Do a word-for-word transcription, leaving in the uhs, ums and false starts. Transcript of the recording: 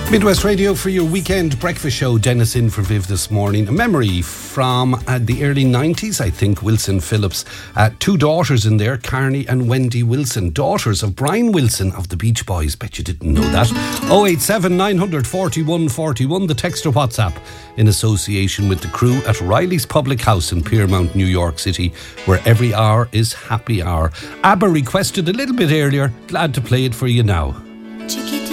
Midwest Radio for your weekend breakfast show. Dennis in for Viv this morning. A memory from uh, the early nineties, I think. Wilson Phillips. Uh, two daughters in there, Carney and Wendy Wilson. Daughters of Brian Wilson of the Beach Boys. Bet you didn't know that. oh eight seven, nine four one, four one. The text or WhatsApp in association with the crew at Riley's Public House in Piermount, New York City, where every hour is happy hour. ABBA requested a little bit earlier. Glad to play it for you now.